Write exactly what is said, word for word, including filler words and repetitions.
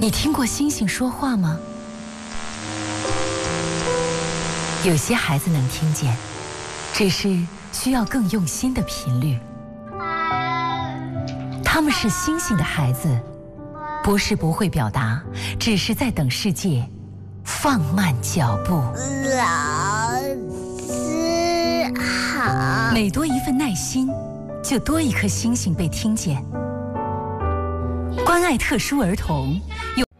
你听过星星说话吗？有些孩子能听见，只是需要更用心的频率。他们是星星的孩子，不是不会表达，只是在等世界放慢脚步。 老师好。 每多一份耐心，就多一颗星星被听见。关爱特殊儿童。